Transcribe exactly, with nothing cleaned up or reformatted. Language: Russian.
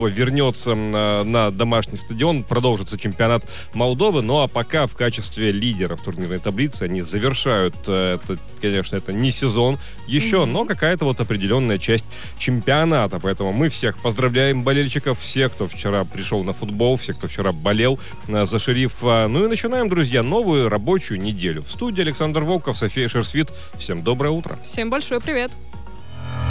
вернется на домашний стадион, продолжится чемпионат Молдовы. Ну а пока в качестве лидеров турнирной таблицы они завершают, это, конечно, это не сезон еще, mm-hmm. но какая-то вот определенная часть чемпионата. Поэтому мы всех поздравляем, болельщиков, всех, кто вчера пришел на футбол, всех, кто вчера болел за «Шериф». Ну и начинаем, друзья, новую рабочую неделю. В студии Александр Волков, София Шерсвит. Всем доброе утро. Всем большой привет.